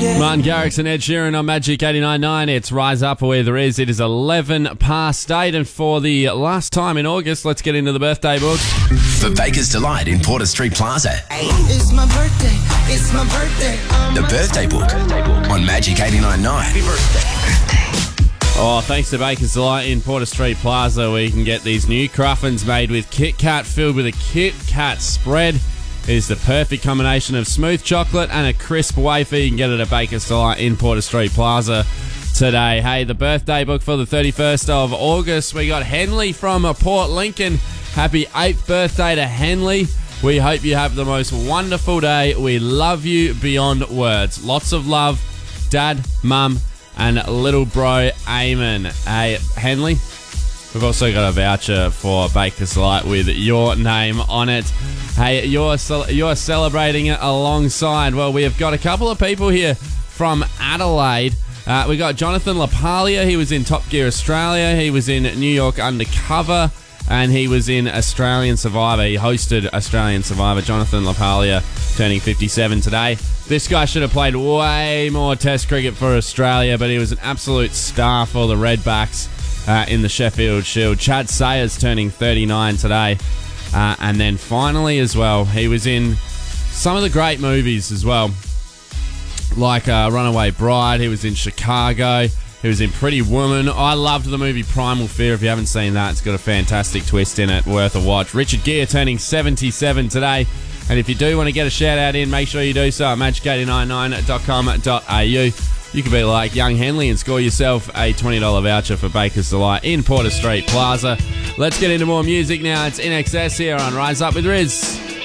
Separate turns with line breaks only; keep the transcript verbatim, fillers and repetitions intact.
Martin Garrix and Ed Sheeran on Magic eighty-nine point nine. It's Rise Up Where There Is. It is eleven past eight, and for the last time in August, let's get into the birthday book.
For Baker's Delight in Porter Street Plaza.
It's my birthday, it's my birthday.
The birthday book on Magic eighty-nine point nine. Happy birthday.
Oh, thanks to Baker's Delight in Porter Street Plaza, where you can get these new cruffins made with Kit Kat, filled with a Kit Kat spread. It is the perfect combination of smooth chocolate and a crisp wafer. You can get it at Baker's Delight in Porter Street Plaza today. Hey, the birthday book for the thirty-first of August. We got Henley from Port Lincoln. Happy eighth birthday to Henley. We hope you have the most wonderful day. We love you beyond words. Lots of love, Dad, Mum, and little bro, Eamon. Hey, Henley, we've also got a voucher for Baker's Delight with your name on it. Hey, you're you're celebrating it alongside. Well, we have got a couple of people here from Adelaide. Uh, we got Jonathan LaPaglia. He was in Top Gear Australia. He was in New York Undercover, and he was in Australian Survivor. He hosted Australian Survivor. Jonathan LaPaglia turning fifty-seven today. This guy should have played way more Test cricket for Australia, but he was an absolute star for the Redbacks uh, in the Sheffield Shield. Chad Sayers turning thirty-nine today. Uh, and then finally as well, he was in some of the great movies as well, like uh, Runaway Bride. He was in Chicago. He was in Pretty Woman. I loved the movie Primal Fear. If you haven't seen that, it's got a fantastic twist in it, worth a watch. Richard Gere turning seventy-seven today. And if you do want to get a shout out in, make sure you do so at magic eighty-nine point nine dot com dot a u. You could be like young Henley and score yourself a twenty dollars voucher for Baker's Delight in Porter Street Plaza. Let's get into more music now. It's I N X S here on Rise Up with Riz.